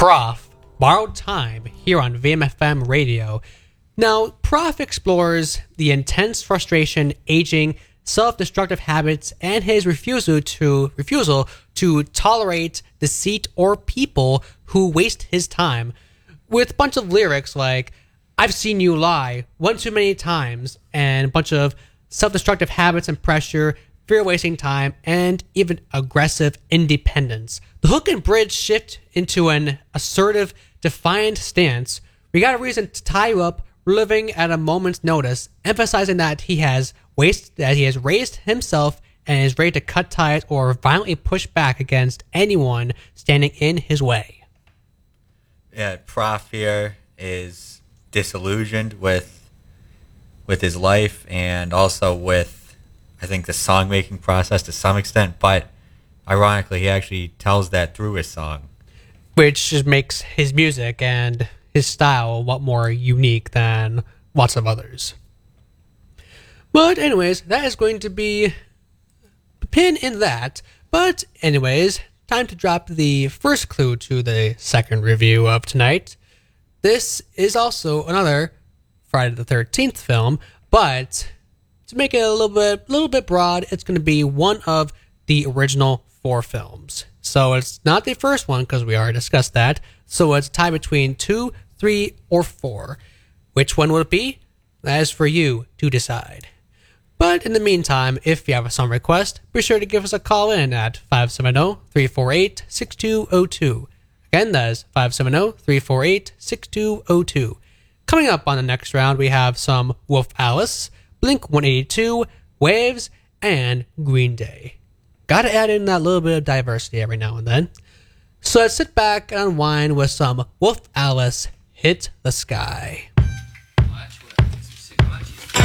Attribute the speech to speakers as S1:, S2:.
S1: Prof, Borrowed Time, here on VMFM Radio. Now, Prof explores the intense frustration, aging, self-destructive habits, and his refusal to tolerate deceit or people who waste his time, with a bunch of lyrics like, I've seen you lie one too many times, and a bunch of self-destructive habits and pressure, fear wasting time, and even aggressive independence. The hook and bridge shift into an assertive, defiant stance. We got a reason to tie you up, living at a moment's notice, emphasizing that he has raised himself and is ready to cut ties or violently push back against anyone standing in his way.
S2: Yeah, Prof here is disillusioned with his life and also with, I think, the song-making process to some extent, but ironically, he actually tells that through his song.
S1: Which just makes his music and his style a lot more unique than lots of others. But anyways, that is going to be a pin in that. But anyways, time to drop the first clue to the second review of tonight. This is also another Friday the 13th film, but to make it a little bit broad, it's going to be one of the original 4 films. So it's not the first one, because we already discussed that. So it's a tie between 2, 3, or 4. Which one will it be? That is for you to decide. But in the meantime, if you have a song request, be sure to give us a call in at 570-348-6202. Again, that is 570-348-6202. Coming up on the next round, we have some Wolf Alice, Blink-182, Waves, and Green Day. Gotta add in that little bit of diversity every now and then. So let's sit back and unwind with some Wolf Alice, Hit the Sky.